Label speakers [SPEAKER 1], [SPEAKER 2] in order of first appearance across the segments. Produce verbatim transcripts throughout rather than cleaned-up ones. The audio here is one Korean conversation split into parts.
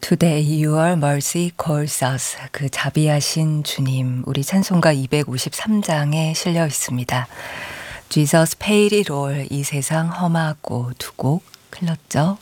[SPEAKER 1] Today your mercy calls us. 그 자비하신 주님, 우리 찬송가 이백오십삼 장에 실려 있습니다. Jesus paid it all. 이 세상 험하고 두 곡 흘렀죠.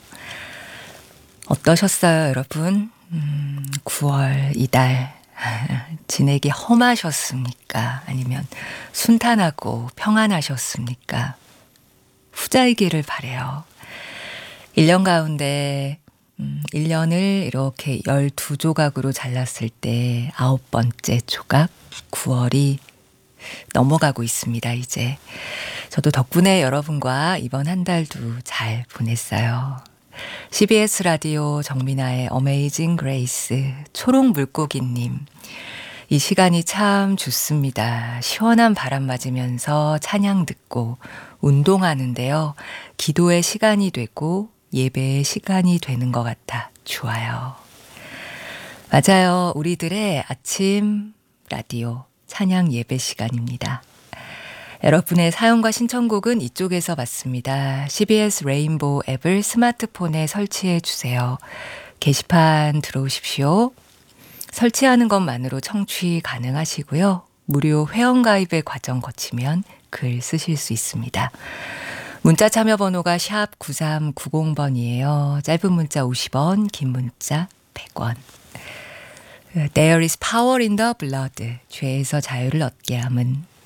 [SPEAKER 1] 어떠셨어요, 여러분? 음, 구월 이달 지내기 험하셨습니까? 아니면 순탄하고 평안하셨습니까? 후자이기를 바래요. 일 년 가운데 음, 일 년을 이렇게 열두 조각으로 잘랐을 때 아홉 번째 조각 구월이 넘어가고 있습니다. 이제 저도 덕분에 여러분과 이번 한 달도 잘 보냈어요. 씨비에스 라디오 정민아의 어메이징 그레이스 초록 물고기님, 이 시간이 참 좋습니다. 시원한 바람 맞으면서 찬양 듣고 운동하는데요. 기도의 시간이 되고 예배의 시간이 되는 것 같아 좋아요. 맞아요. 우리들의 아침 라디오 찬양 예배 시간입니다. 여러분의 사연과 신청곡은 이쪽에서 받습니다. 씨비에스 레인보우 앱을 스마트폰에 설치해 주세요. 게시판 들어오십시오. 설치하는 것만으로 청취 가능하시고요. 무료 회원가입의 과정 거치면 글 쓰실 수 있습니다. 문자 참여 번호가 샵 구삼구공 번이에요. 짧은 문자 오십 원, 긴 문자 백 원. There is power in the blood. 죄에서 자유를 얻게 함은